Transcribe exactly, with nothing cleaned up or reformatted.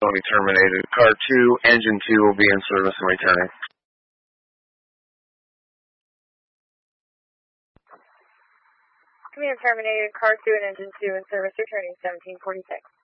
will be terminated. Car two, engine two will be in service and returning. Command terminated. Car two and engine two in service returning seventeen forty-six.